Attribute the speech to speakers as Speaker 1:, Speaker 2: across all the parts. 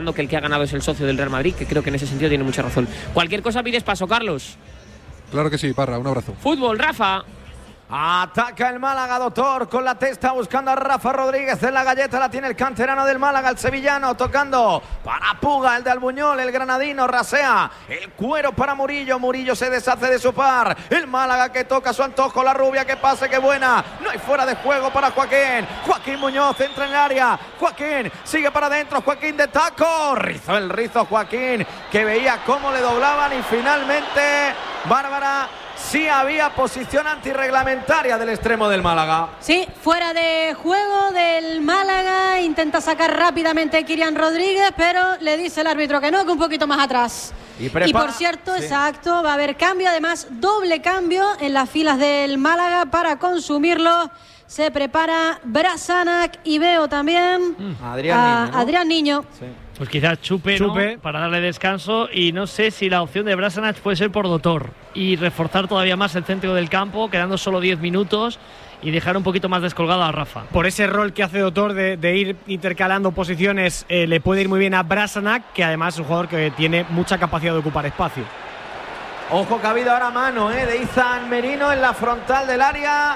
Speaker 1: que el que ha ganado es el socio del Real Madrid, que creo que en ese sentido tiene mucha razón. Cualquier cosa pides paso, Carlos.
Speaker 2: Claro que sí, Parra, un abrazo.
Speaker 1: Fútbol, Rafa.
Speaker 3: Ataca el Málaga, Doctor, con la testa buscando a Rafa Rodríguez en la galleta, la tiene el canterano del Málaga, el sevillano, tocando para Puga, el de Albuñol, el granadino, rasea el cuero para Murillo, Murillo se deshace de su par, el Málaga que toca a su antojo, la rubia que pase, que buena, no hay fuera de juego para Joaquín, Joaquín Muñoz entra en el área, Joaquín sigue para adentro, Joaquín de taco, rizó el rizo Joaquín, que veía cómo le doblaban y finalmente, Bárbara, sí había posición antirreglamentaria del extremo del Málaga.
Speaker 4: Sí, fuera de juego del Málaga. Intenta sacar rápidamente Kylian Rodríguez, pero le dice el árbitro que no, que un poquito más atrás. Y por cierto, sí, exacto, va a haber cambio, además doble cambio en las filas del Málaga para consumirlo. Se prepara Brasanac y veo también Adrián Niño.
Speaker 5: Sí. Pues quizás Chupe, ¿no? Para darle descanso, y no sé si la opción de Brasanac puede ser por Doctor y reforzar todavía más el centro del campo, quedando solo 10 minutos y dejar un poquito más descolgado a Rafa.
Speaker 6: Por ese rol que hace Doctor de ir intercalando posiciones, le puede ir muy bien a Brasanac, que además es un jugador que tiene mucha capacidad de ocupar espacio.
Speaker 3: Ojo que ha habido ahora mano de Izan Merino en la frontal del área.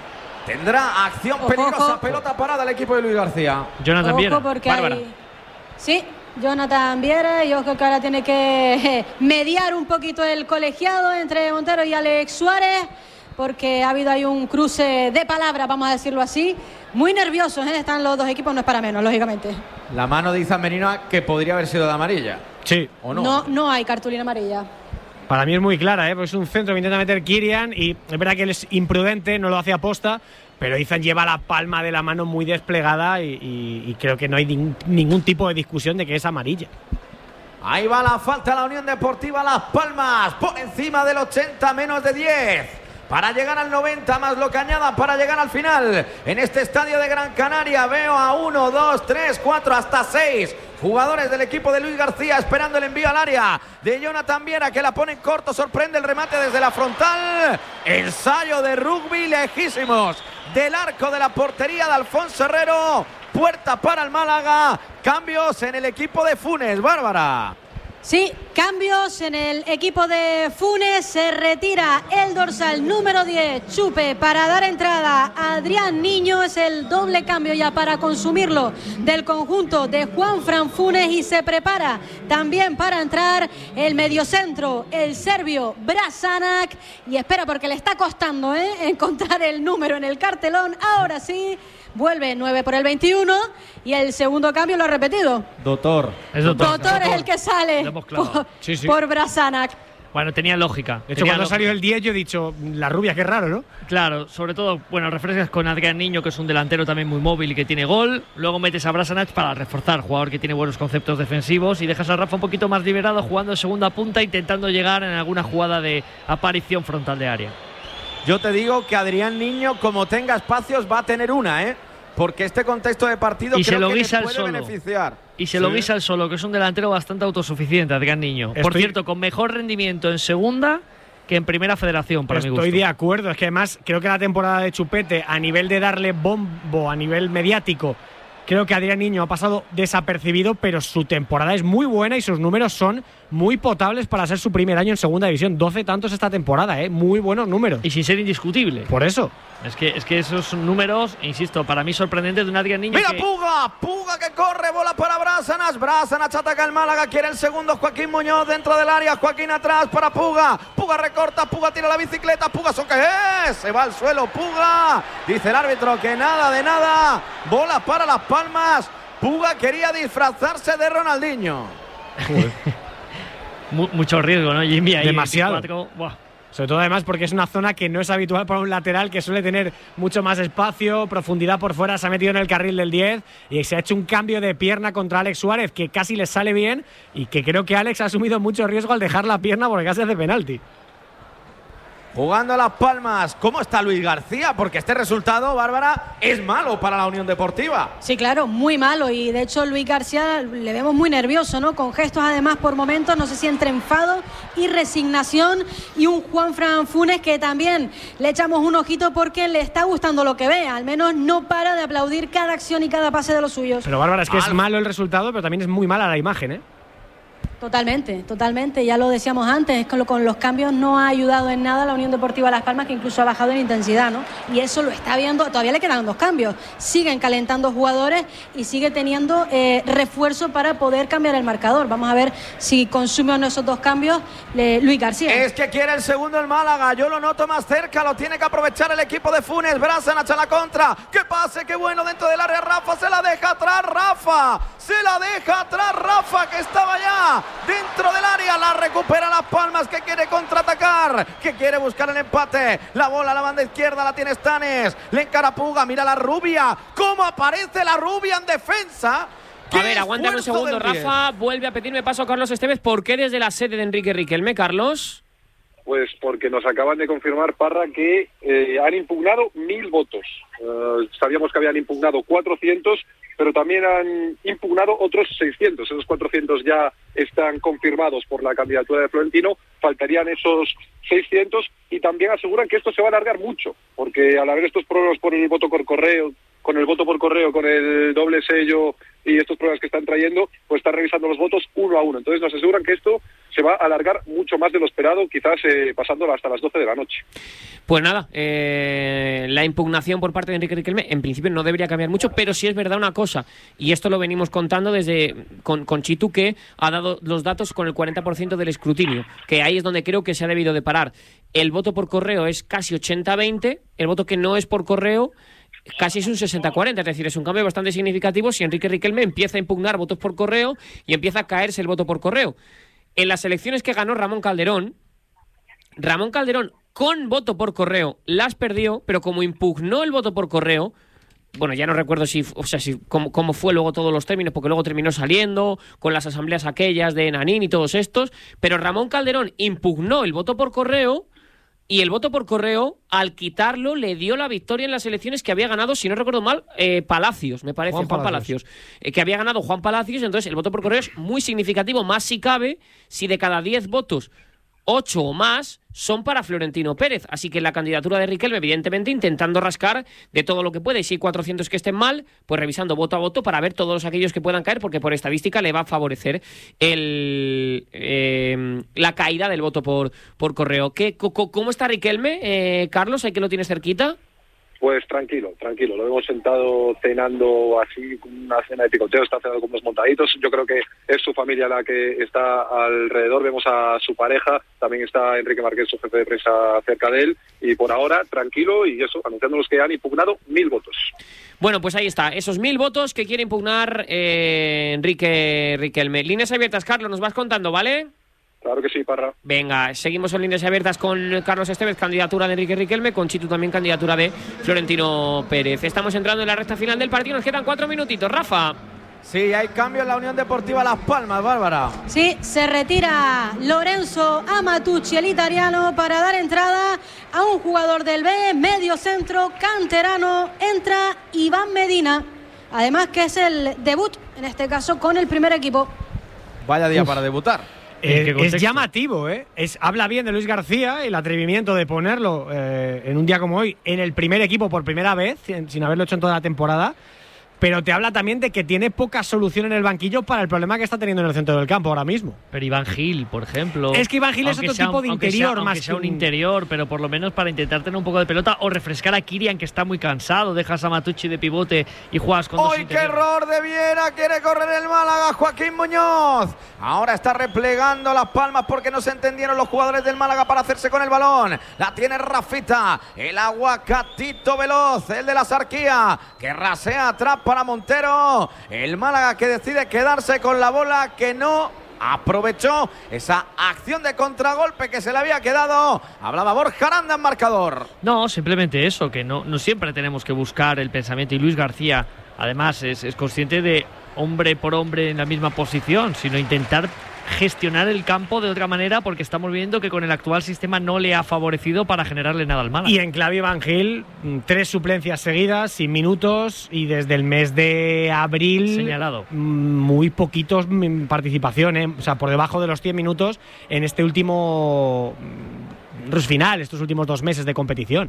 Speaker 3: Tendrá acción peligrosa, pelota parada el equipo de Luis García.
Speaker 5: Jonathan Viera.
Speaker 4: Bárbara. Sí, Jonathan Viera, y ojo que ahora tiene que mediar un poquito el colegiado entre Montero y Alex Suárez, porque ha habido ahí un cruce de palabras, vamos a decirlo así. Muy nerviosos, están los dos equipos, no es para menos, lógicamente.
Speaker 3: La mano de Izan Merino que podría haber sido de amarilla.
Speaker 6: Sí.
Speaker 3: ¿O no?
Speaker 4: No hay cartulina amarilla.
Speaker 6: Para mí es muy clara, porque es un centro que intenta meter Kylian y es verdad que él es imprudente, no lo hace aposta, pero Izan lleva la palma de la mano muy desplegada y creo que no hay ningún tipo de discusión de que es amarilla.
Speaker 3: Ahí va la falta, la Unión Deportiva Las Palmas, por encima del 80, menos de 10. Para llegar al 90, más lo que añada para llegar al final. En este estadio de Gran Canaria veo a 1, 2, 3, 4, hasta 6 jugadores del equipo de Luis García esperando el envío al área de Jonathan Viera, que la pone en corto, sorprende el remate desde la frontal. Ensayo de rugby lejísimos del arco de la portería de Alfonso Herrero. Puerta para el Málaga. Cambios en el equipo de Funes, Bárbara.
Speaker 4: Sí, cambios en el equipo de Funes. Se retira el dorsal número 10, Chupe, para dar entrada a Adrián Niño. Es el doble cambio ya para consumirlo del conjunto de Juanfran Funes, y se prepara también para entrar el mediocentro, el serbio Brasanac, y espera porque le está costando encontrar el número en el cartelón. Ahora sí, vuelve 9 por el 21, y el segundo cambio lo ha repetido.
Speaker 3: Doctor
Speaker 4: es el que sale por Brasanac.
Speaker 5: Bueno, tenía lógica.
Speaker 6: De hecho, cuando salió el 10 yo he dicho, la rubia, qué raro, ¿no?
Speaker 5: Claro, sobre todo, bueno, refrescas con Adrián Niño, que es un delantero también muy móvil y que tiene gol. Luego metes a Brasanac para reforzar, jugador que tiene buenos conceptos defensivos, y dejas a Rafa un poquito más liberado jugando en segunda punta, intentando llegar en alguna jugada de aparición frontal de área.
Speaker 3: Yo te digo que Adrián Niño, como tenga espacios, va a tener una, porque este contexto de partido creo que le puede beneficiar.
Speaker 5: Y se lo guisa el solo, que es un delantero bastante autosuficiente, Adrián Niño. Por cierto, con mejor rendimiento en segunda que en primera federación, para mi gusto.
Speaker 6: Estoy de acuerdo, es que además creo que la temporada de Chupete, a nivel de darle bombo, a nivel mediático, creo que Adrián Niño ha pasado desapercibido, pero su temporada es muy buena y sus números son muy potables para ser su primer año en segunda división. 12 tantos esta temporada, muy buenos números.
Speaker 5: Y sin ser indiscutible.
Speaker 6: Por eso.
Speaker 5: Es que esos números, insisto, para mí sorprendentes de un Adrián Niño.
Speaker 3: ¡Mira, Puga que corre, bola para Brasanac ataca el Málaga, quiere el segundo Joaquín Muñoz dentro del área, Joaquín atrás para Puga recorta, Puga tira la bicicleta, Puga se va al suelo, Puga, dice el árbitro que nada de nada, bola para Las Palmas. Puga quería disfrazarse de Ronaldinho.
Speaker 5: Mucho riesgo, ¿no, Jimmy? Ahí
Speaker 6: demasiado. Sobre todo además porque es una zona que no es habitual para un lateral, que suele tener mucho más espacio, profundidad por fuera. Se ha metido en el carril del 10 y se ha hecho un cambio de pierna contra Alex Suárez que casi le sale bien, y que creo que Alex ha asumido mucho riesgo al dejar la pierna porque casi hace penalti.
Speaker 3: jugando Las Palmas. ¿Cómo está Luis García? Porque este resultado, Bárbara, es malo para la Unión Deportiva.
Speaker 4: Sí, claro, muy malo. Y de hecho Luis García le vemos muy nervioso, ¿no? Con gestos además por momentos, no sé si entre enfado y resignación. Y un Juanfran Funes que también le echamos un ojito porque le está gustando lo que ve. Al menos no para de aplaudir cada acción y cada pase de los suyos.
Speaker 6: Pero Bárbara, es que es malo el resultado, pero también es muy mala la imagen, ¿eh?
Speaker 4: Totalmente, ya lo decíamos antes, con los cambios no ha ayudado en nada a la Unión Deportiva Las Palmas, que incluso ha bajado en intensidad, ¿no? Y eso lo está viendo, todavía le quedan 2 cambios, siguen calentando jugadores y sigue teniendo refuerzo para poder cambiar el marcador. Vamos a ver si consume o no esos 2 cambios Luis García.
Speaker 3: Es que quiere el segundo el Málaga, yo lo noto más cerca, lo tiene que aprovechar el equipo de Funes. Brazanach a la contra, que pase, qué bueno dentro del área. Rafa se la deja atrás, Rafa, que estaba ya dentro del área, la recupera Las Palmas, que quiere contraatacar, que quiere buscar el empate. La bola a la banda izquierda la tiene Stanes, le encara Puga, mira la Rubia, cómo aparece la Rubia en defensa.
Speaker 1: A ver, aguántame un segundo, Rafa, vuelve a pedirme paso Carlos Estevez. ¿Por qué desde la sede de Enrique Riquelme, Carlos?
Speaker 7: Pues porque nos acaban de confirmar, Parra, que han impugnado 1000 votos. Sabíamos que habían impugnado 400, pero también han impugnado otros 600. Esos 400 ya están confirmados por la candidatura de Florentino. Faltarían esos 600 y también aseguran que esto se va a alargar mucho, porque al haber estos problemas por el voto por correo, con el doble sello y estos problemas que están trayendo, pues están revisando los votos uno a uno. Entonces nos aseguran que esto se va a alargar mucho más de lo esperado, quizás pasando hasta las 12 de la noche.
Speaker 1: Pues nada, la impugnación por parte de Enrique Riquelme en principio no debería cambiar mucho, pero sí es verdad una cosa, y esto lo venimos contando desde con Chitu, que ha dado los datos con el 40% del escrutinio, que ahí es donde creo que se ha debido de parar. El voto por correo es casi 80-20, el voto que no es por correo casi es un 60-40, es decir, es un cambio bastante significativo si Enrique Riquelme empieza a impugnar votos por correo y empieza a caerse el voto por correo. En las elecciones que ganó Ramón Calderón con voto por correo las perdió, pero como impugnó el voto por correo, bueno, ya no recuerdo cómo fue luego todos los términos, porque luego terminó saliendo con las asambleas aquellas de Nanín y todos estos, pero Ramón Calderón impugnó el voto por correo. Y el voto por correo, al quitarlo, le dio la victoria en las elecciones que había ganado, si no recuerdo mal, Palacios, me parece, Juan Palacios. Que había ganado Juan Palacios, entonces el voto por correo es muy significativo, más si cabe, si de cada 10 votos, 8 o más son para Florentino Pérez. Así que la candidatura de Riquelme, evidentemente, intentando rascar de todo lo que puede. Y si hay 400 que estén mal, pues revisando voto a voto para ver todos aquellos que puedan caer, porque por estadística le va a favorecer la caída del voto por correo. ¿Cómo está Riquelme, Carlos? ¿Hay que lo tienes cerquita?
Speaker 7: Pues tranquilo, lo hemos sentado cenando así, una cena de picoteo, está cenando con unos montaditos. Yo creo que es su familia la que está alrededor, vemos a su pareja, también está Enrique Marqués, su jefe de prensa, cerca de él, y por ahora tranquilo, y eso, anunciándonos que han impugnado 1000 votos.
Speaker 1: Bueno, pues ahí está, esos 1000 votos que quiere impugnar Enrique Riquelme. Líneas abiertas, Carlos, nos vas contando, ¿vale?
Speaker 7: Claro que sí, Parra.
Speaker 1: Venga, seguimos en líneas abiertas con Carlos Estevez, candidatura de Enrique Riquelme, con Chitu también candidatura de Florentino Pérez. Estamos entrando en la recta final del partido, nos quedan 4 minutitos. Rafa.
Speaker 3: Sí, hay cambio en la Unión Deportiva Las Palmas, Bárbara.
Speaker 4: Sí, se retira Lorenzo Amatucci, el italiano, para dar entrada a un jugador del B, medio centro, canterano. Entra Iván Medina, además que es el debut, en este caso, con el primer equipo.
Speaker 3: Vaya día para debutar.
Speaker 6: Es llamativo, ¿eh? Habla bien de Luis García, el atrevimiento de ponerlo en un día como hoy en el primer equipo por primera vez, sin haberlo hecho en toda la temporada. Pero te habla también de que tiene poca solución en el banquillo para el problema que está teniendo en el centro del campo ahora mismo.
Speaker 5: Pero Iván Gil, por ejemplo.
Speaker 6: Es que Iván Gil es otro tipo de interior,
Speaker 5: aunque sea un interior, pero por lo menos para intentar tener un poco de pelota o refrescar a Kirian, que está muy cansado. Dejas a Matucci de pivote y juegas con dos interiores.
Speaker 3: ¡Qué error de Viera! Quiere correr el Málaga, Joaquín Muñoz. Ahora está replegando Las Palmas porque no se entendieron los jugadores del Málaga para hacerse con el balón. La tiene Rafita, el aguacatito veloz, el de la Sarquía, que rasea atrás para Montero. El Málaga que decide quedarse con la bola, que no aprovechó esa acción de contragolpe que se le había quedado. Hablaba Borja Aranda en marcador.
Speaker 5: No, simplemente eso, que no siempre tenemos que buscar el pensamiento, y Luis García además es consciente de hombre por hombre en la misma posición, sino intentar gestionar el campo de otra manera, porque estamos viendo que con el actual sistema no le ha favorecido para generarle nada al Málaga.
Speaker 6: Y en clave Evangel, 3 suplencias seguidas, sin minutos, y desde el mes de abril
Speaker 5: señalado.
Speaker 6: Muy poquitos participación, o sea, por debajo de los 100 minutos en este último final, estos últimos 2 meses de competición.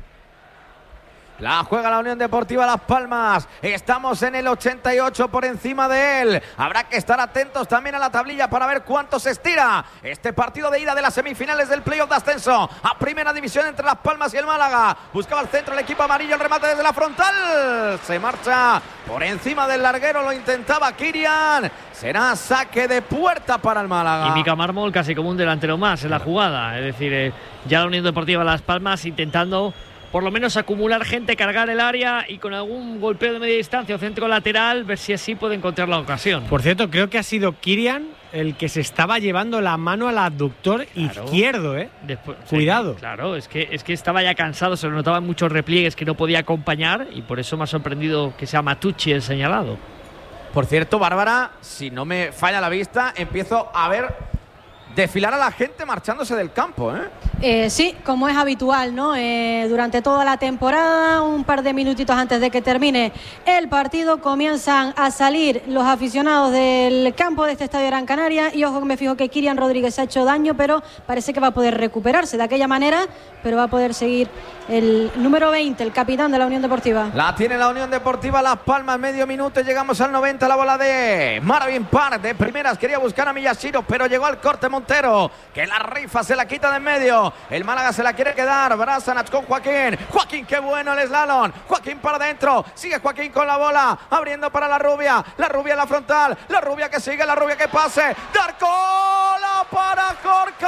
Speaker 3: La juega la Unión Deportiva Las Palmas. Estamos en el 88 por encima de él. Habrá que estar atentos también a la tablilla para ver cuánto se estira este partido de ida de las semifinales del playoff de ascenso a primera división entre Las Palmas y el Málaga. Buscaba el centro el equipo amarillo, el remate desde la frontal. Se marcha por encima del larguero, lo intentaba Kirian. Será saque de puerta para el Málaga.
Speaker 5: Y Mica Mármol casi como un delantero más en la jugada. Es decir, ya la Unión Deportiva Las Palmas intentando por lo menos acumular gente, cargar el área y con algún golpeo de media distancia o centro lateral, ver si así puede encontrar la ocasión.
Speaker 6: Por cierto, creo que ha sido Kirian el que se estaba llevando la mano al abductor izquierdo,
Speaker 5: Después,
Speaker 6: cuidado.
Speaker 5: Sí, claro, es que estaba ya cansado, se le notaban muchos repliegues que no podía acompañar y por eso me ha sorprendido que sea Matucci el señalado.
Speaker 3: Por cierto, Bárbara, si no me falla la vista, empiezo a ver desfilar a la gente marchándose del campo,
Speaker 4: Sí, como es habitual, ¿no? Durante toda la temporada, un par de minutitos antes de que termine el partido, comienzan a salir los aficionados del campo de este estadio Gran Canaria. Y ojo que me fijo que Kirian Rodríguez ha hecho daño, pero parece que va a poder recuperarse de aquella manera, pero va a poder seguir el número 20, el capitán de la Unión Deportiva.
Speaker 3: La tiene la Unión Deportiva Las Palmas, medio minuto, llegamos al 90, la bola de Marvin Park, de primeras, quería buscar a Miyashiro, pero llegó al corte Montero, que la rifa se la quita de en medio, el Málaga se la quiere quedar, Brasanac con Joaquín, qué bueno el slalom, Joaquín para adentro, sigue Joaquín con la bola, abriendo para la rubia en la frontal, la rubia que sigue, la rubia que pase, Darcola para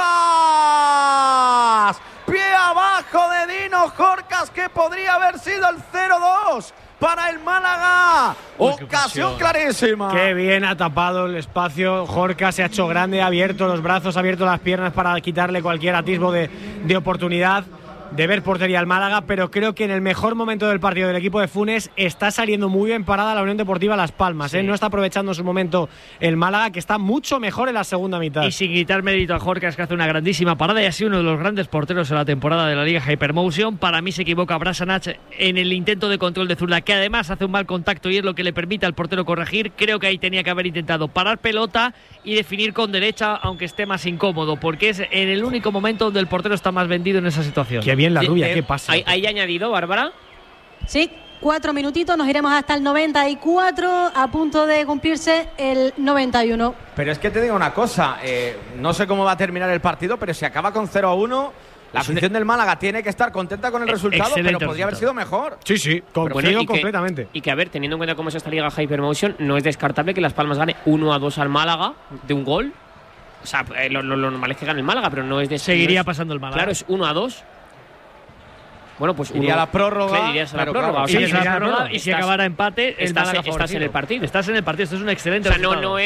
Speaker 3: Jorcas, pie abajo de Dino Jorcas, que podría haber sido el 0-2 para el Málaga. Ocasión clarísima.
Speaker 6: Qué bien ha tapado el espacio. Jorcas se ha hecho grande, ha abierto los brazos, ha abierto las piernas para quitarle cualquier atisbo de oportunidad de ver portería al Málaga, pero creo que en el mejor momento del partido del equipo de Funes está saliendo muy bien parada la Unión Deportiva Las Palmas, No está aprovechando su momento el Málaga, que está mucho mejor en la segunda mitad.
Speaker 5: Y sin quitar mérito a Jorcas, que hace una grandísima parada y ha sido uno de los grandes porteros en la temporada de la Liga Hypermotion. Para mí se equivoca Brasanac en el intento de control de zurda, que además hace un mal contacto y es lo que le permite al portero corregir. Creo que ahí tenía que haber intentado parar pelota y definir con derecha, aunque esté más incómodo, porque es en el único momento donde el portero está más vendido en esa situación.
Speaker 6: Qué bien la rubia, qué pasa.
Speaker 1: ¿Hay añadido, Bárbara?
Speaker 4: Sí, 4 minutitos, nos iremos hasta el 94, a punto de cumplirse el 91.
Speaker 3: Pero es que te digo una cosa, no sé cómo va a terminar el partido, pero si acaba con 0-1, la afición del Málaga tiene que estar contenta con el resultado, pero podría haber sido mejor.
Speaker 6: Sí, confío completamente.
Speaker 1: Y que, a ver, teniendo en cuenta cómo es esta Liga Hypermotion, no es descartable que Las Palmas gane 1-2 al Málaga de un gol. O sea, lo normal es que gane el Málaga, pero no es de...
Speaker 5: Seguiría pasando el Málaga.
Speaker 1: Claro, es 1-2. Bueno, pues
Speaker 3: iría a la prórroga.
Speaker 1: Irías a la prórroga.
Speaker 5: Claro. Y si acabara empate,
Speaker 1: estás en el partido.
Speaker 5: Estás en el partido. Esto es un excelente
Speaker 1: resultado. No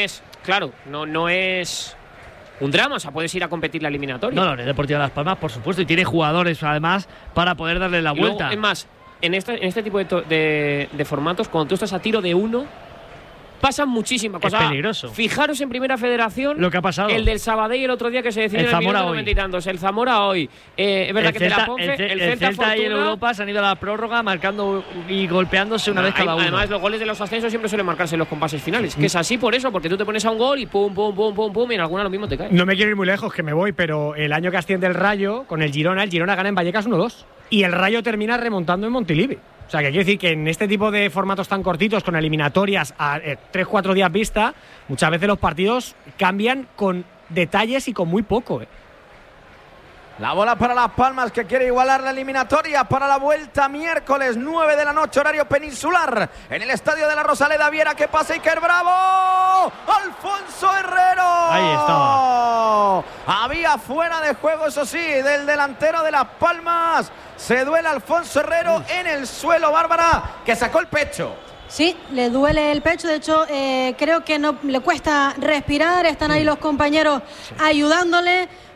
Speaker 1: es un drama. O sea, puedes ir a competir la eliminatoria.
Speaker 5: No, el Deportivo de Las Palmas, por supuesto. Y tiene jugadores, además, para poder darle la vuelta.
Speaker 1: Luego, es más, en este tipo de formatos, cuando tú estás a tiro de uno, pasan muchísimas cosas.
Speaker 5: Es peligroso.
Speaker 1: Fijaros en Primera Federación
Speaker 5: lo que ha pasado.
Speaker 1: El del Sabadell el otro día que se decide
Speaker 5: el Zamora hoy.
Speaker 1: El Zamora hoy. Es verdad
Speaker 5: el
Speaker 1: que
Speaker 5: Celta,
Speaker 1: te la Ponce,
Speaker 5: el Celta y el Europa se han ido a la prórroga marcando y golpeándose una vez cada uno.
Speaker 1: Además, los goles de los ascensos siempre suelen marcarse en los compases finales. Que es así por eso, porque tú te pones a un gol y pum, y en alguna lo mismo te cae.
Speaker 6: No me quiero ir muy lejos, que me voy, pero el año que asciende el Rayo con el Girona gana en Vallecas 1-2. Y el Rayo termina remontando en Montilivi. O sea, que quiere decir que en este tipo de formatos tan cortitos, con eliminatorias a 3-4 días vista, muchas veces los partidos cambian con detalles y con muy poco.
Speaker 3: La bola para Las Palmas, que quiere igualar la eliminatoria para la vuelta miércoles 9 de la noche, horario peninsular, en el estadio de la Rosaleda. Viera que pasa Iker Bravo. Alfonso Herrero.
Speaker 5: Ahí estaba.
Speaker 3: Había fuera de juego, eso sí, del delantero de Las Palmas. Se duele Alfonso Herrero en el suelo, Bárbara, que sacó el pecho.
Speaker 4: Sí, le duele el pecho, de hecho creo que no le cuesta respirar, están ahí los compañeros ayudándole,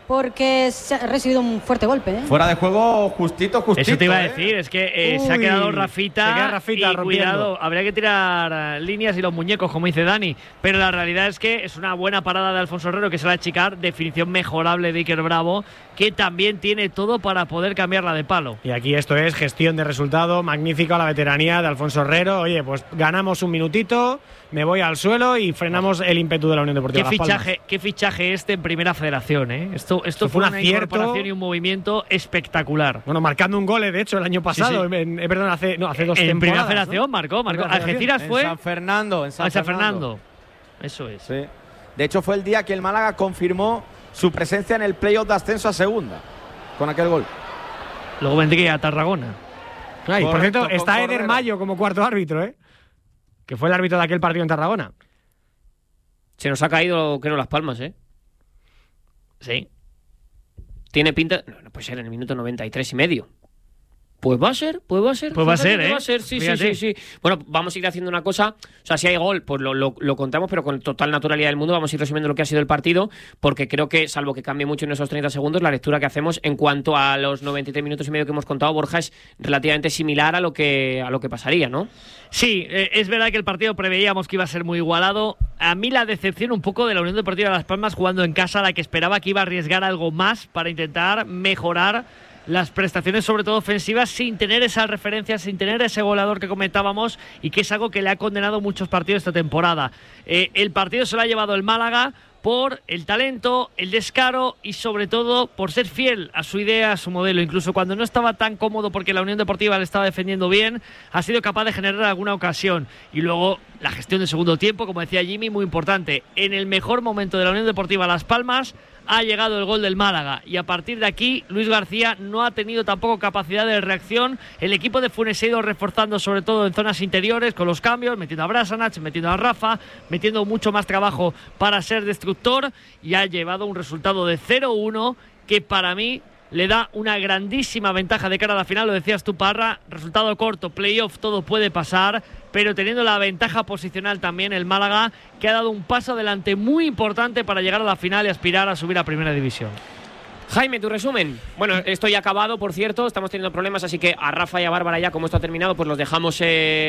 Speaker 4: porque se ha recibido un fuerte golpe.
Speaker 3: Fuera de juego justito.
Speaker 5: Eso te iba a decir, es que se ha quedado Rafita.
Speaker 6: Se queda Rafita
Speaker 5: y
Speaker 6: rompiendo.
Speaker 5: cuidado, habría que tirar líneas y los muñecos, como dice Dani. Pero la realidad es que es una buena parada de Alfonso Herrero, que se va a achicar. Definición mejorable de Iker Bravo, que también tiene todo para poder cambiarla de palo.
Speaker 6: Y aquí esto es gestión de resultado, magnífica la veteranía de Alfonso Herrero. Oye, pues ganamos un minutito, me voy al suelo y frenamos el ímpetu de la Unión Deportiva Las Palmas.
Speaker 5: Qué fichaje este en Primera Federación, ¿eh? Esto fue
Speaker 6: un
Speaker 5: una
Speaker 6: acierto.
Speaker 5: incorporación y un movimiento espectacular.
Speaker 6: Bueno, marcando un gol, de hecho, el año pasado.
Speaker 5: Sí.
Speaker 6: Perdón, hace 2 temporadas.
Speaker 5: En Primera Federación,
Speaker 6: ¿no?
Speaker 5: marcó.
Speaker 6: Primera
Speaker 5: Algeciras
Speaker 3: En
Speaker 5: fue
Speaker 3: San Fernando.
Speaker 5: a San Fernando. Eso es.
Speaker 3: Sí. De hecho, fue el día que el Málaga confirmó su presencia en el playoff de ascenso a segunda, con aquel gol.
Speaker 5: Luego vendría a Tarragona.
Speaker 6: Por
Speaker 3: Correcto,
Speaker 6: cierto,
Speaker 3: con
Speaker 6: está Eder
Speaker 3: Cordero.
Speaker 6: Mayo como cuarto árbitro, ¿eh? Que fue el árbitro de aquel partido en Tarragona.
Speaker 1: Se nos ha caído, creo, Las Palmas, ¿eh?
Speaker 5: Sí.
Speaker 1: Tiene pinta. No puede ser en el minuto 93 y medio. Pues va a ser.
Speaker 5: Pues va a
Speaker 1: Fíjate
Speaker 5: ser,
Speaker 1: que
Speaker 5: ¿eh?
Speaker 1: Va a ser, sí.
Speaker 5: Fíjate.
Speaker 1: Bueno, vamos a ir haciendo una cosa. O sea, si hay gol, pues lo contamos, pero con total naturalidad del mundo. Vamos a ir resumiendo lo que ha sido el partido, porque creo que, salvo que cambie mucho en esos 30 segundos, la lectura que hacemos en cuanto a los 93 minutos y medio que hemos contado, Borja, es relativamente similar a lo que pasaría, ¿no?
Speaker 5: Sí, es verdad que el partido preveíamos que iba a ser muy igualado. A mí la decepción un poco de la Unión Deportiva Las Palmas jugando en casa, la que esperaba que iba a arriesgar algo más para intentar mejorar las prestaciones, sobre todo ofensivas, sin tener esa referencia, sin tener ese goleador que comentábamos, y que es algo que le ha condenado muchos partidos esta temporada. El partido se lo ha llevado el Málaga por el talento, el descaro y sobre todo por ser fiel a su idea, a su modelo. Incluso cuando no estaba tan cómodo porque la Unión Deportiva le estaba defendiendo bien, ha sido capaz de generar alguna ocasión. Y luego la gestión del segundo tiempo, como decía Jimmy, muy importante. En el mejor momento de la Unión Deportiva Las Palmas ha llegado el gol del Málaga, y a partir de aquí Luis García no ha tenido tampoco capacidad de reacción. El equipo de Funes se ha ido reforzando, sobre todo en zonas interiores, con los cambios, metiendo a Brasanac, metiendo a Rafa, metiendo mucho más trabajo para ser destructor, y ha llevado un resultado de 0-1 que para mí le da una grandísima ventaja de cara a la final. Lo decías tú, Parra, resultado corto, playoff, todo puede pasar, pero teniendo la ventaja posicional también el Málaga, que ha dado un paso adelante muy importante para llegar a la final y aspirar a subir a Primera División.
Speaker 1: Jaime, tu resumen. Bueno, esto ya ha acabado, por cierto, estamos teniendo problemas, así que a Rafa y a Bárbara ya, como esto ha terminado, pues los dejamos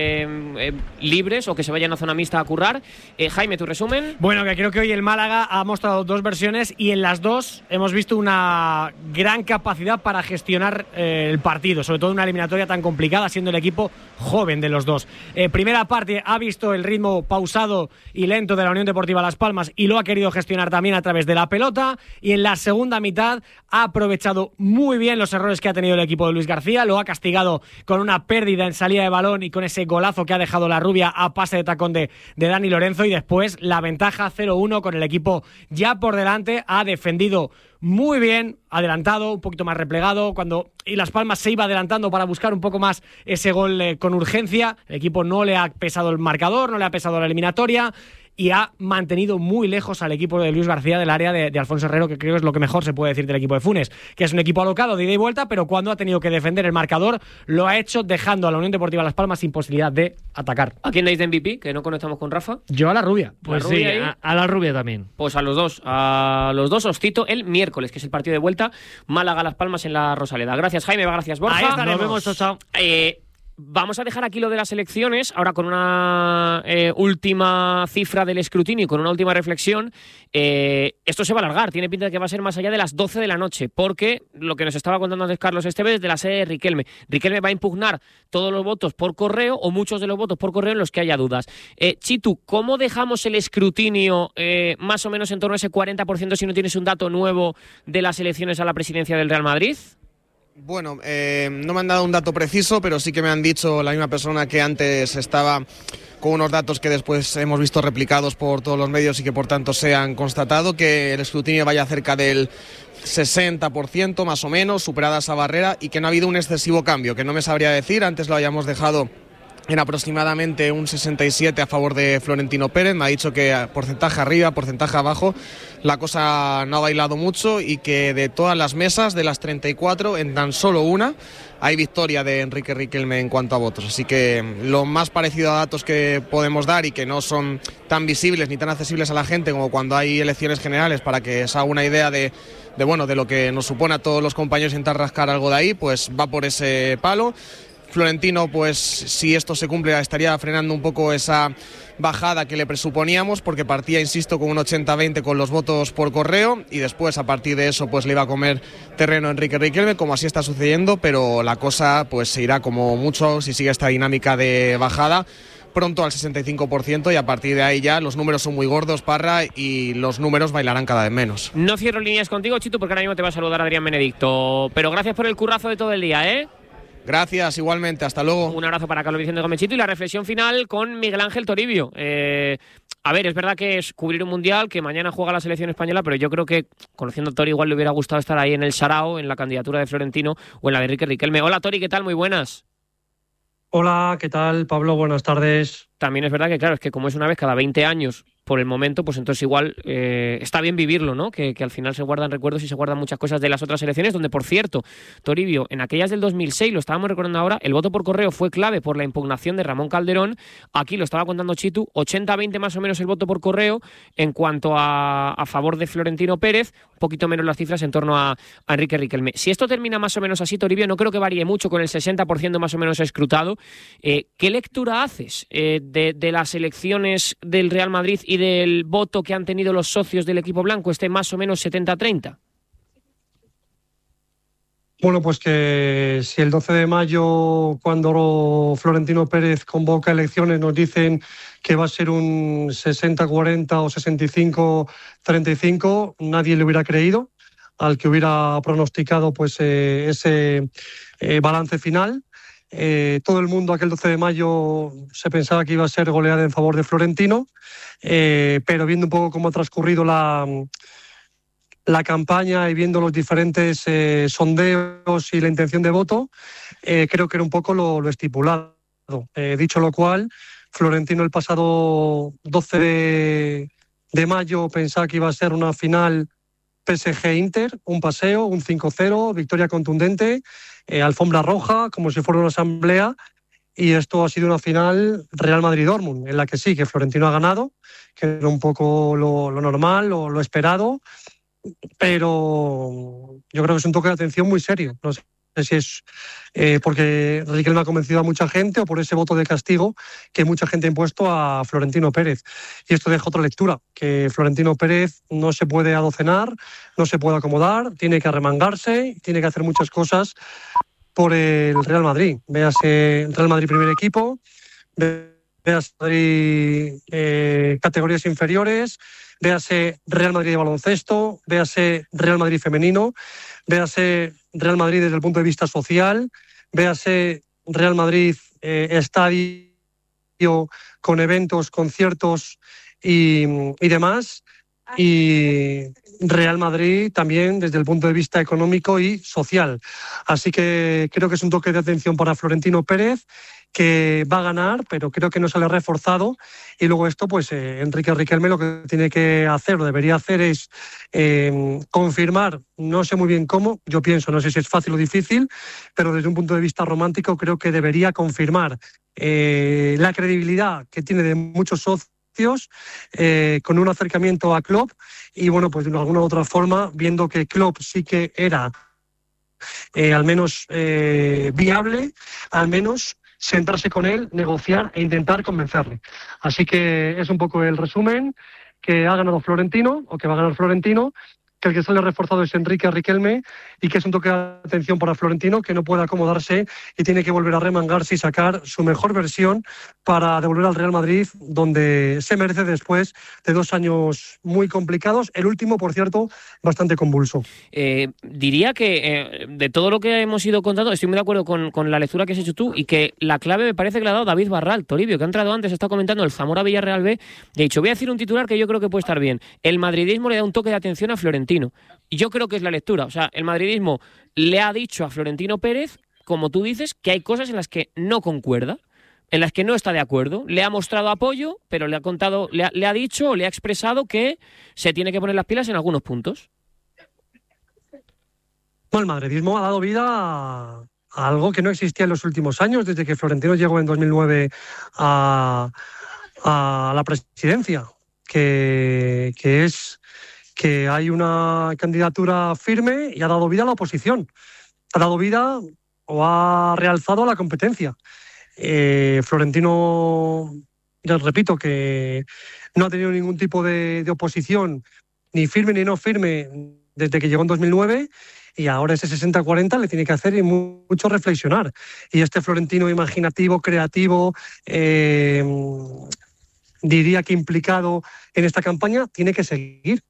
Speaker 1: libres, o que se vayan a zona mixta a currar. Jaime, tu resumen.
Speaker 6: Bueno, que creo que hoy el Málaga ha mostrado 2 versiones, y en las 2 hemos visto una gran capacidad para gestionar el partido, sobre todo en una eliminatoria tan complicada, siendo el equipo joven de los dos. Primera parte ha visto el ritmo pausado y lento de la Unión Deportiva Las Palmas, y lo ha querido gestionar también a través de la pelota, y en la segunda mitad ha aprovechado muy bien los errores que ha tenido el equipo de Luis García, lo ha castigado con una pérdida en salida de balón y con ese golazo que ha dejado la rubia a pase de tacón de Dani Lorenzo, y después la ventaja 0-1 con el equipo ya por delante. Ha defendido muy bien, adelantado, un poquito más replegado, y Las Palmas se iba adelantando para buscar un poco más ese gol con urgencia. El equipo no le ha pesado el marcador, no le ha pesado la eliminatoria, y ha mantenido muy lejos al equipo de Luis García del área de Alfonso Herrero, que creo es lo que mejor se puede decir del equipo de Funes, que es un equipo alocado de ida y vuelta, pero cuando ha tenido que defender el marcador lo ha hecho dejando a la Unión Deportiva Las Palmas sin posibilidad de atacar.
Speaker 1: ¿A quién dais de MVP? Que no conectamos con Rafa.
Speaker 6: Yo a la rubia.
Speaker 5: Pues
Speaker 1: ¿La
Speaker 5: sí,
Speaker 1: rubia
Speaker 5: a la rubia también.
Speaker 1: Pues a los dos os cito el miércoles, que es el partido de vuelta, Málaga-Las Palmas en la Rosaleda. Gracias, Jaime, gracias, Borja.
Speaker 6: Ahí estaremos.
Speaker 5: Nos vemos, chao.
Speaker 1: Vamos a dejar aquí lo de las elecciones, ahora con una última cifra del escrutinio y con una última reflexión. Esto se va a alargar, tiene pinta de que va a ser más allá de las 12 de la noche, porque lo que nos estaba contando antes Carlos Esteves es de la sede de Riquelme. Riquelme va a impugnar todos los votos por correo, o muchos de los votos por correo en los que haya dudas. Chitu, ¿cómo dejamos el escrutinio más o menos en torno a ese 40% si no tienes un dato nuevo de las elecciones a la presidencia del Real Madrid?
Speaker 8: Bueno, no me han dado un dato preciso, pero sí que me han dicho la misma persona que antes estaba con unos datos que después hemos visto replicados por todos los medios y que por tanto se han constatado, que el escrutinio vaya cerca del 60% más o menos, superada esa barrera, y que no ha habido un excesivo cambio, que no me sabría decir, antes lo habíamos dejado en aproximadamente un 67 a favor de Florentino Pérez. Me ha dicho que porcentaje arriba, porcentaje abajo, la cosa no ha bailado mucho y que de todas las mesas, de las 34, en tan solo una hay victoria de Enrique Riquelme en cuanto a votos. Así que lo más parecido a datos que podemos dar y que no son tan visibles ni tan accesibles a la gente como cuando hay elecciones generales, para que se haga una idea de lo que nos supone a todos los compañeros intentar rascar algo de ahí, pues va por ese palo. Florentino, pues si esto se cumple, estaría frenando un poco esa bajada que le presuponíamos, porque partía, insisto, con un 80-20 con los votos por correo, y después a partir de eso pues le iba a comer terreno Enrique Riquelme, como así está sucediendo, pero la cosa pues se irá como mucho, si sigue esta dinámica de bajada, pronto al 65%, y a partir de ahí ya los números son muy gordos, Parra, y los números bailarán cada vez menos.
Speaker 1: No cierro líneas contigo, Chitu, porque ahora mismo te va a saludar Adrián Benedicto, pero gracias por el currazo de todo el día, ¿eh?
Speaker 8: Gracias, igualmente, hasta luego.
Speaker 1: Un abrazo para Carlos Vicente Gómez Chito, y la reflexión final con Miguel Ángel Toribio. A ver, es verdad que es cubrir un mundial, que mañana juega la selección española, pero yo creo que, conociendo a Tori, igual le hubiera gustado estar ahí en el Sarao, en la candidatura de Florentino o en la de Enrique Riquelme. Hola Tori, ¿qué tal? Muy buenas.
Speaker 9: Hola, ¿qué tal, Pablo? Buenas tardes.
Speaker 1: También es verdad que, claro, es que como es una vez cada 20 años por el momento, pues entonces igual está bien vivirlo, ¿no? Que al final se guardan recuerdos y se guardan muchas cosas de las otras elecciones, donde, por cierto, Toribio, en aquellas del 2006, lo estábamos recordando ahora, el voto por correo fue clave por la impugnación de Ramón Calderón. Aquí lo estaba contando Chitu, 80-20 más o menos el voto por correo en cuanto a favor de Florentino Pérez, un poquito menos las cifras en torno a Enrique Riquelme. Si esto termina más o menos así, Toribio, no creo que varíe mucho, con el 60% más o menos escrutado. ¿Qué lectura haces de las elecciones del Real Madrid y del voto que han tenido los socios del equipo blanco, más o menos 70-30?
Speaker 9: Bueno, pues que si el 12 de mayo, cuando Florentino Pérez convoca elecciones, nos dicen que va a ser un 60-40 o 65-35, nadie le hubiera creído al que hubiera pronosticado pues ese balance final. Todo el mundo aquel 12 de mayo se pensaba que iba a ser goleada en favor de Florentino, pero viendo un poco cómo ha transcurrido la campaña y viendo los diferentes sondeos y la intención de voto, creo que era un poco lo estipulado. Dicho lo cual, Florentino el pasado 12 de mayo pensaba que iba a ser una final PSG-Inter, un paseo, un 5-0, victoria contundente, alfombra roja, como si fuera una asamblea, y esto ha sido una final Real Madrid-Dortmund, en la que sí, que Florentino ha ganado, que era un poco lo normal, lo esperado, pero yo creo que es un toque de atención muy serio. No sé si es porque Riquelme ha convencido a mucha gente o por ese voto de castigo que mucha gente ha impuesto a Florentino Pérez. Y esto deja otra lectura, que Florentino Pérez no se puede adocenar, no se puede acomodar, tiene que arremangarse, tiene que hacer muchas cosas por el Real Madrid. Véase Real Madrid primer equipo, véase Madrid categorías inferiores, véase Real Madrid de baloncesto, véase Real Madrid femenino, véase Real Madrid desde el punto de vista social, véase Real Madrid estadio con eventos, conciertos y demás, y Real Madrid también desde el punto de vista económico y social. Así que creo que es un toque de atención para Florentino Pérez, que va a ganar, pero creo que no sale reforzado. Y luego esto, pues Enrique Riquelme lo que tiene que hacer, o debería hacer, es confirmar, no sé muy bien cómo, yo pienso, no sé si es fácil o difícil, pero desde un punto de vista romántico creo que debería confirmar la credibilidad que tiene de muchos socios, con un acercamiento a Klopp, y bueno, pues de alguna u otra forma, viendo que Klopp sí que era al menos viable, al menos sentarse con él, negociar e intentar convencerle. Así que es un poco el resumen, que ha ganado Florentino, o que va a ganar Florentino, que el que sale reforzado es Enrique Riquelme, y que es un toque de atención para Florentino, que no puede acomodarse y tiene que volver a remangarse y sacar su mejor versión para devolver al Real Madrid donde se merece después de 2 años muy complicados. El último, por cierto, bastante convulso.
Speaker 1: Diría que de todo lo que hemos ido contando, estoy muy de acuerdo con la lectura que has hecho tú, y que la clave me parece que la ha dado David Barral, Toribio, que ha entrado antes, está comentando el Zamora Villarreal B. De hecho, voy a decir un titular que yo creo que puede estar bien. El madridismo le da un toque de atención a Florentino. Y yo creo que es la lectura. O sea, el madridismo le ha dicho a Florentino Pérez, como tú dices, que hay cosas en las que no concuerda, en las que no está de acuerdo. Le ha mostrado apoyo, pero le ha dicho o le ha expresado que se tiene que poner las pilas en algunos puntos.
Speaker 9: Bueno, el madridismo ha dado vida a algo que no existía en los últimos años, desde que Florentino llegó en 2009 a la presidencia, que es que hay una candidatura firme y ha dado vida a la oposición. Ha dado vida o ha realzado a la competencia. Florentino, ya repito, que no ha tenido ningún tipo de oposición, ni firme ni no firme, desde que llegó en 2009, y ahora ese 60-40 le tiene que hacer mucho reflexionar. Y este Florentino imaginativo, creativo, diría que implicado en esta campaña, tiene que seguir.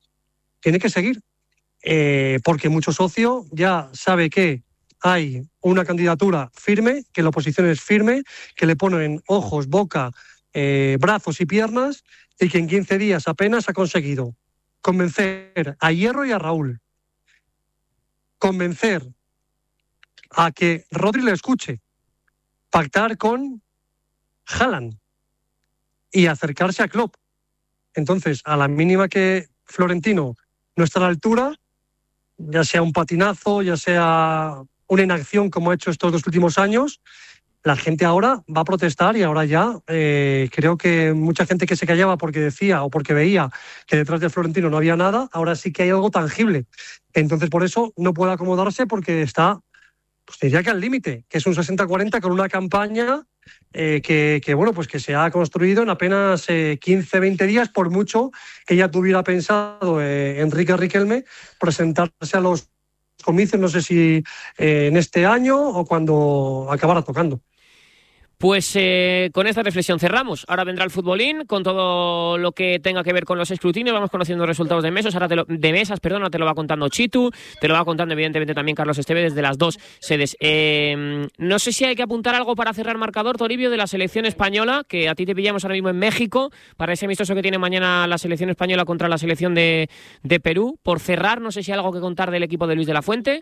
Speaker 9: Porque mucho socio ya sabe que hay una candidatura firme, que la oposición es firme, que le ponen ojos, boca, brazos y piernas, y que en 15 días apenas ha conseguido convencer a Hierro y a Raúl, convencer a que Rodri le escuche, pactar con Haaland y acercarse a Klopp. Entonces, a la mínima que Florentino no está a la altura, ya sea un patinazo, ya sea una inacción como ha hecho estos 2 últimos años, la gente ahora va a protestar, y ahora ya creo que mucha gente que se callaba porque decía o porque veía que detrás de Florentino no había nada, ahora sí que hay algo tangible. Entonces, por eso no puede acomodarse, porque está, pues diría que al límite, que es un 60-40 con una campaña que se ha construido en apenas 15-20 días, por mucho que ya tuviera pensado Enrique Riquelme presentarse a los comicios, no sé si en este año o cuando acabara tocando.
Speaker 1: Pues con esta reflexión cerramos. Ahora vendrá el futbolín con todo lo que tenga que ver con los escrutinios. Vamos conociendo resultados de mesas. Ahora te lo va contando Chitu. Te lo va contando evidentemente también Carlos Esteve desde las 2 sedes. No sé si hay que apuntar algo para cerrar marcador, Toribio, de la selección española, que a ti te pillamos ahora mismo en México para ese amistoso que tiene mañana la selección española contra la selección de Perú. Por cerrar, no sé si hay algo que contar del equipo de Luis de la Fuente.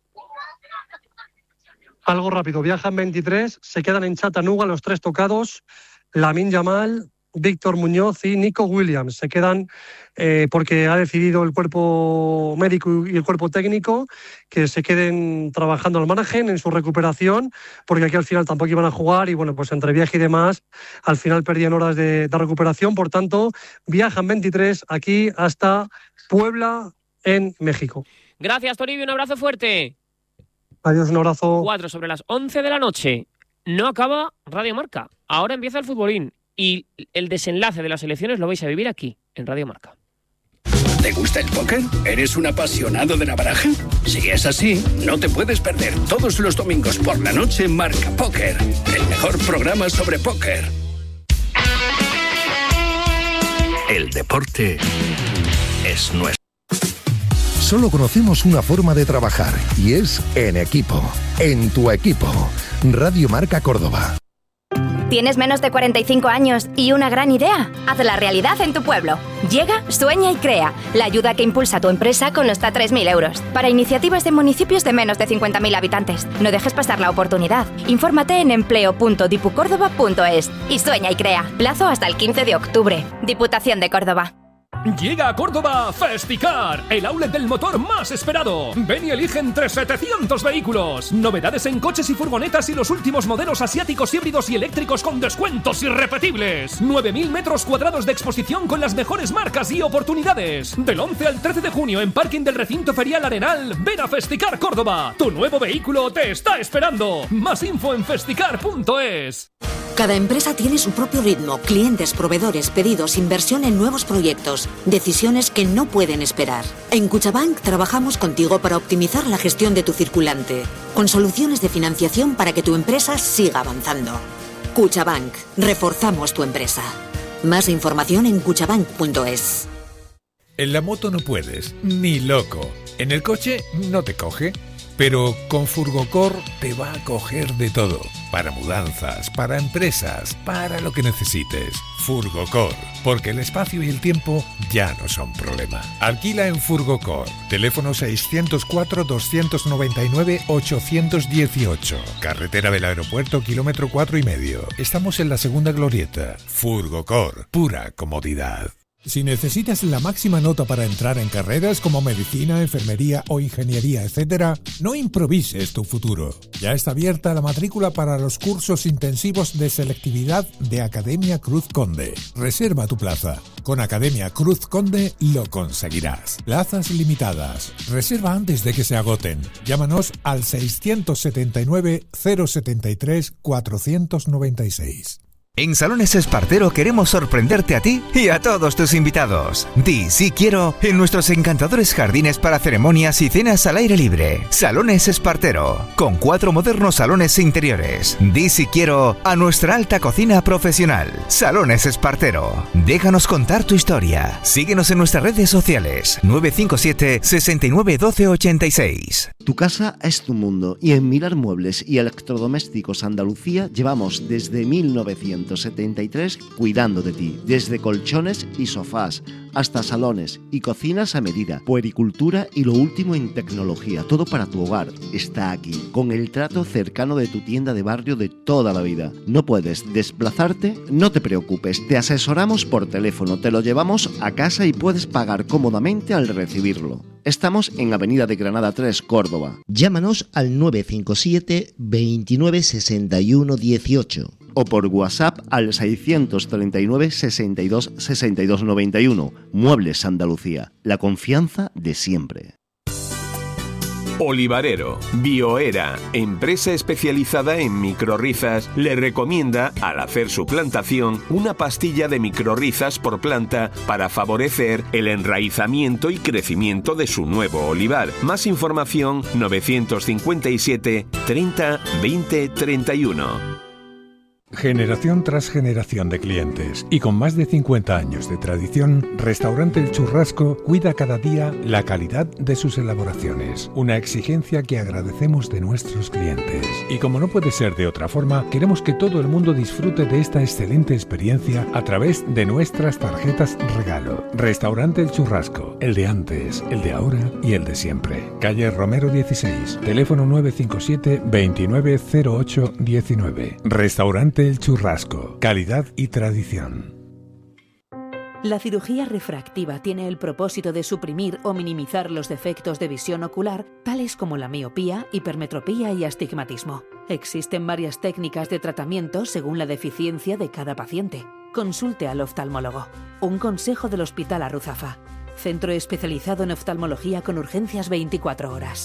Speaker 9: Algo rápido, viajan 23, se quedan en Chattanooga los 3 tocados, Lamine Yamal, Víctor Muñoz y Nico Williams. Se quedan porque ha decidido el cuerpo médico y el cuerpo técnico que se queden trabajando al margen en su recuperación, porque aquí al final tampoco iban a jugar y bueno, pues entre viaje y demás, al final perdían horas de recuperación. Por tanto, viajan 23 aquí hasta Puebla, en México.
Speaker 1: Gracias, Toribio, un abrazo fuerte.
Speaker 9: Adiós, un abrazo.
Speaker 1: 4 sobre las 11 de la noche. No acaba Radio Marca. Ahora empieza el futbolín. Y el desenlace de las elecciones lo vais a vivir aquí, en Radio Marca.
Speaker 10: ¿Te gusta el póker? ¿Eres un apasionado de la baraja? Si es así, no te puedes perder todos los domingos por la noche Marca Póker, el mejor programa sobre póker. El deporte es nuestro.
Speaker 11: Solo conocemos una forma de trabajar y es en equipo. En tu equipo. Radio Marca Córdoba.
Speaker 12: ¿Tienes menos de 45 años y una gran idea? Hazla realidad en tu pueblo. Llega Sueña y Crea, la ayuda que impulsa tu empresa con hasta 3.000 euros. Para iniciativas de municipios de menos de 50.000 habitantes. No dejes pasar la oportunidad. Infórmate en empleo.dipucórdoba.es. Y Sueña y Crea. Plazo hasta el 15 de octubre. Diputación de Córdoba.
Speaker 13: Llega a Córdoba Festicar, el outlet del motor más esperado. Ven y elige entre 700 vehículos. Novedades en coches y furgonetas y los últimos modelos asiáticos, híbridos y eléctricos con descuentos irrepetibles. 9.000 metros cuadrados de exposición con las mejores marcas y oportunidades. Del 11 al 13 de junio en parking del recinto ferial Arenal. Ven a Festicar Córdoba. Tu nuevo vehículo te está esperando. Más info en festicar.es.
Speaker 14: Cada empresa tiene su propio ritmo, clientes, proveedores, pedidos, inversión en nuevos proyectos, decisiones que no pueden esperar. En Cuchabank trabajamos contigo para optimizar la gestión de tu circulante, con soluciones de financiación para que tu empresa siga avanzando. Cuchabank, reforzamos tu empresa. Más información en cuchabank.es.
Speaker 15: En la moto no puedes, ni loco. En el coche no te coge. Pero con Furgocor te va a coger de todo. Para mudanzas, para empresas, para lo que necesites. Furgocor, porque el espacio y el tiempo ya no son problema. Alquila en Furgocor. Teléfono 604-299-818. Carretera del Aeropuerto, kilómetro 4,5. Estamos en la segunda glorieta. Furgocor, pura comodidad.
Speaker 16: Si necesitas la máxima nota para entrar en carreras como medicina, enfermería o ingeniería, etc., no improvises tu futuro. Ya está abierta la matrícula para los cursos intensivos de selectividad de Academia Cruz Conde. Reserva tu plaza. Con Academia Cruz Conde lo conseguirás. Plazas limitadas. Reserva antes de que se agoten. Llámanos al 679 073 496.
Speaker 17: En Salones Espartero queremos sorprenderte a ti y a todos tus invitados. Di sí quiero en nuestros encantadores jardines para ceremonias y cenas al aire libre. Salones Espartero, con 4 modernos salones interiores. Di sí quiero a nuestra alta cocina profesional. Salones Espartero. Déjanos contar tu historia. Síguenos en nuestras redes sociales. 957 69 12 86.
Speaker 18: Tu casa es tu mundo y en Mirar Muebles y Electrodomésticos Andalucía llevamos desde 1973 cuidando de ti, desde colchones y sofás hasta salones y cocinas a medida, puericultura y lo último en tecnología. Todo para tu hogar está aquí, con el trato cercano de tu tienda de barrio de toda la vida. ¿No puedes desplazarte? No te preocupes, te asesoramos por teléfono, te lo llevamos a casa y puedes pagar cómodamente al recibirlo. Estamos en Avenida de Granada 3, Córdoba. Llámanos al 957 29 61 18 o por WhatsApp al 639 62 62 91. Muebles Andalucía, la confianza de siempre.
Speaker 19: Olivarero, Bioera, empresa especializada en microrrizas, le recomienda, al hacer su plantación, una pastilla de microrrizas por planta para favorecer el enraizamiento y crecimiento de su nuevo olivar. Más información 957 30 20 31.
Speaker 16: Generación tras generación de clientes y con más de 50 años de tradición, Restaurante El Churrasco cuida cada día la calidad de sus elaboraciones, una exigencia que agradecemos de nuestros clientes. Y como no puede ser de otra forma, queremos que todo el mundo disfrute de esta excelente experiencia a través de nuestras tarjetas regalo. Restaurante El Churrasco, el de antes, el de ahora y el de siempre. Calle Romero 16, teléfono 957 2908 19. Restaurante El Churrasco, calidad y tradición.
Speaker 20: La cirugía refractiva tiene el propósito de suprimir o minimizar los defectos de visión ocular, tales como la miopía, hipermetropía y astigmatismo. Existen varias técnicas de tratamiento según la deficiencia de cada paciente. Consulte al oftalmólogo. Un consejo del Hospital Arruzafa. Centro especializado en oftalmología con urgencias 24 horas.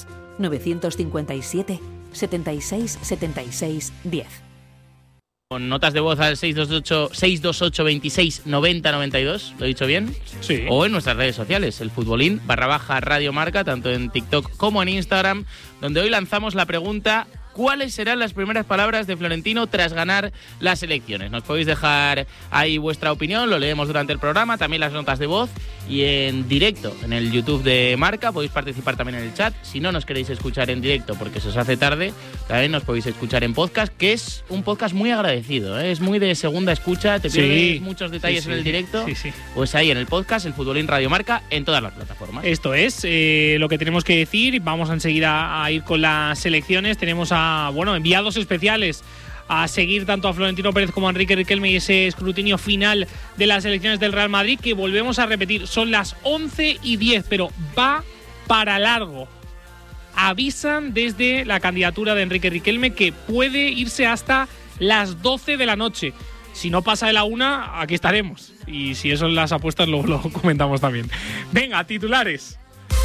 Speaker 20: 957 76 76 10.
Speaker 21: Con notas de voz al 628 26 90 92, ¿lo he dicho bien?
Speaker 1: Sí.
Speaker 21: O en nuestras redes sociales, el futbolín /Radio Marca, tanto en TikTok como en Instagram, donde hoy lanzamos la pregunta: ¿cuáles serán las primeras palabras de Florentino tras ganar las elecciones? Nos podéis dejar ahí vuestra opinión, lo leemos durante el programa, también las notas de voz y en directo en el YouTube de Marca. Podéis participar también en el chat. Si no nos queréis escuchar en directo porque se os hace tarde, también nos podéis escuchar en podcast, que es un podcast muy agradecido, ¿eh? Es muy de segunda escucha, te pierdes muchos detalles en el directo. Pues ahí en el podcast, el Futbolín Radio Marca, en todas las plataformas.
Speaker 22: Esto es lo que tenemos que decir. Vamos enseguida a ir con las selecciones. Tenemos a enviados especiales a seguir tanto a Florentino Pérez como a Enrique Riquelme y ese escrutinio final de las elecciones del Real Madrid, que volvemos a repetir, son las 11:10, pero va para largo. Avisan desde la candidatura de Enrique Riquelme que puede irse hasta las 12 de la noche. Si no pasa de la 1, aquí estaremos. Y si eso son las apuestas, luego lo comentamos también. Venga, titulares.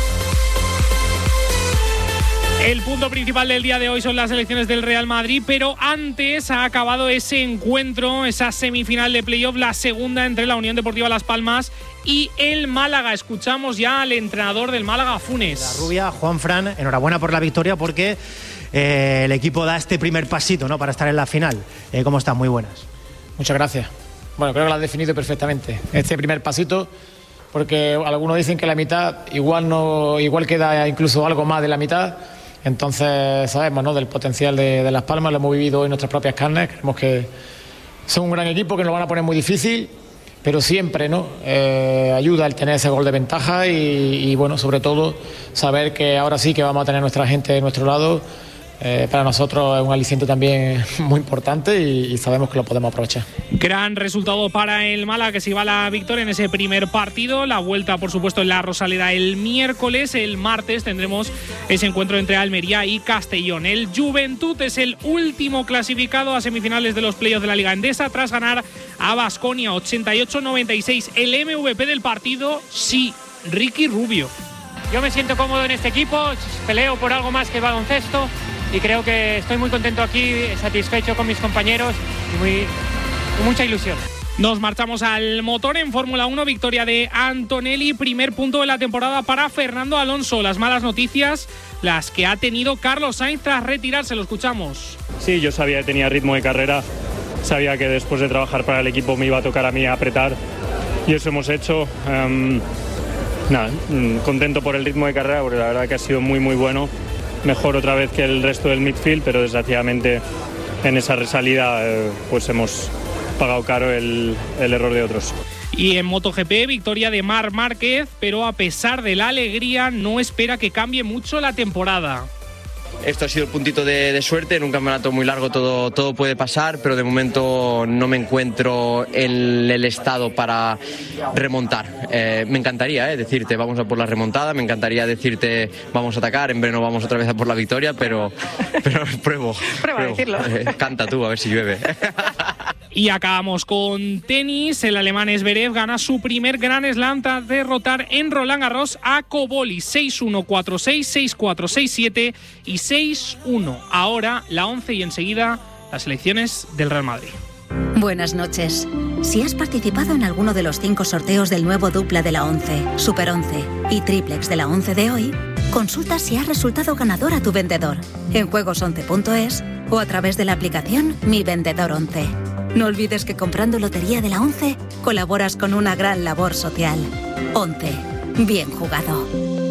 Speaker 22: El punto principal del día de hoy son las elecciones del Real Madrid, pero antes ha acabado ese encuentro, esa semifinal de playoff, la segunda entre la Unión Deportiva Las Palmas y el Málaga. Escuchamos ya al entrenador del Málaga, Funes.
Speaker 23: La rubia, Juanfran, enhorabuena por la victoria porque el equipo da este primer pasito, ¿no?, para estar en la final. ¿Cómo están? Muy buenas.
Speaker 24: Muchas gracias. Bueno, creo que lo has definido perfectamente. Este primer pasito, porque algunos dicen que la mitad igual queda incluso algo más de la mitad. Entonces sabemos, ¿no?, del potencial de Las Palmas, lo hemos vivido hoy en nuestras propias carnes. Creemos que son un gran equipo, que nos lo van a poner muy difícil, pero siempre, ¿no?, ayuda el tener ese gol de ventaja y bueno, sobre todo saber que ahora sí que vamos a tener nuestra gente de nuestro lado. Para nosotros es un aliciente también muy importante y sabemos que lo podemos aprovechar.
Speaker 22: Gran resultado para el Málaga, que se lleva la victoria en ese primer partido. La vuelta, por supuesto, en la Rosaleda el miércoles. El martes tendremos ese encuentro entre Almería y Castellón. El Juventud es el último clasificado a semifinales de los playoffs de la Liga Endesa tras ganar a Baskonia 88-96. El MVP del partido, sí, Ricky Rubio.
Speaker 2: Yo me siento cómodo en este equipo, peleo por algo más que baloncesto y creo que estoy muy contento aquí, satisfecho con mis compañeros y mucha ilusión.
Speaker 22: Nos marchamos al motor en Fórmula 1, victoria de Antonelli, primer punto de la temporada para Fernando Alonso. Las malas noticias, las que ha tenido Carlos Sainz tras retirarse, lo escuchamos.
Speaker 3: Sí, yo sabía que tenía ritmo de carrera, sabía que después de trabajar para el equipo me iba a tocar a mí apretar y eso hemos hecho. Contento por el ritmo de carrera, porque la verdad que ha sido muy bueno, mejor otra vez que el resto del midfield, pero desgraciadamente en esa resalida pues hemos pagado caro el error de otros.
Speaker 22: Y en MotoGP, victoria de Marc Márquez, pero a pesar de la alegría no espera que cambie mucho la temporada.
Speaker 4: Esto ha sido el puntito de suerte, en un campeonato muy largo todo puede pasar, pero de momento no me encuentro en el estado para remontar. Me encantaría decirte vamos a por la remontada, me encantaría decirte vamos a atacar, en verano vamos otra vez a por la victoria, pero pruebo.
Speaker 2: Prueba a decirlo.
Speaker 4: Canta tú, a ver si llueve.
Speaker 22: Y acabamos con tenis. El alemán Zverev gana su primer Grand Slam tras derrotar en Roland Garros a Koboli 6-1, 4-6, 6-4, 6-7 y 6-1. Ahora la 11 y enseguida las elecciones del Real Madrid.
Speaker 7: Buenas noches. Si has participado en alguno de los 5 sorteos del nuevo dupla de la 11, Super 11 y triplex de la 11 de hoy, consulta si has resultado ganador a tu vendedor en juegos11.es o a través de la aplicación Mi Vendedor 11. No olvides que comprando Lotería de la 11 colaboras con una gran labor social. 11. Bien jugado.